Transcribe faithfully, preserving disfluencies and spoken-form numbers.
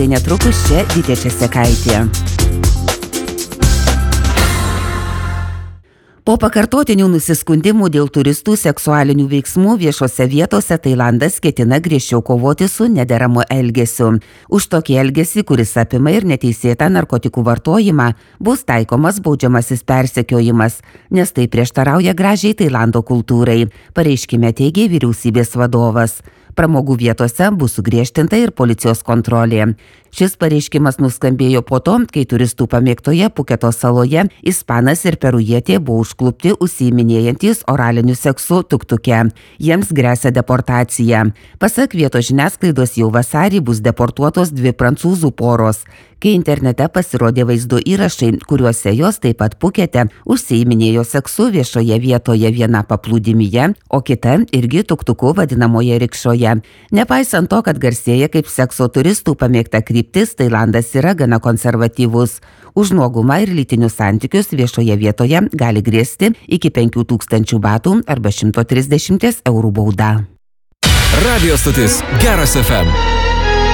Tai netrukus čia Vytė Česekaitė. Po pakartotinių nusiskundimų dėl turistų seksualinių veiksmų viešose vietose Tailandas ketina griežčiau kovoti su nederamu elgesiu. Už tokį elgesį, kuris apima ir neteisėtą narkotikų vartojimą, bus taikomas baudžiamasis persekiojimas, nes tai prieštarauja gražiai Tailando kultūrai, pareiškime teigė vyriausybės vadovas. Pramogų vietose bus sugriežtinta ir policijos kontrolė. Šis pareiškimas nuskambėjo po to, kai turistų pamėgtoje Puketo saloje ispanas ir perujietė buvo užklupti užsiiminėjantys oraliniu seksu tuktuke. Jiems gresia deportacija. Pasak vietos žiniasklaidos jau vasarį bus deportuotos dvi prancūzų poros. Kai internete pasirodė vaizdo įrašai, kuriuose jos taip pat Pukete užsiiminėjo seksu viešoje vietoje, viena paplūdimyje, o kita irgi tuktuku vadinamoje rikšoje. Nepaisant to, kad garsėja kaip sekso turistų pamėgta kryptis, Tailandas yra gana konservatyvus. Už nuogumą ir lytinius santykius viešoje vietoje gali grėsti iki penkių tūkstančių batų arba šimto trisdešimties eurų bauda. Radio stotis Geras F M.